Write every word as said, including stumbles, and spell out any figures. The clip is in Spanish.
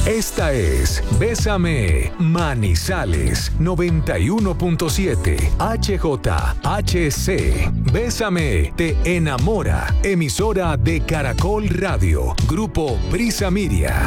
Esta es Bésame Manizales noventa y uno punto siete H J H C. Bésame te enamora. Emisora de Caracol Radio. Grupo Prisa Media.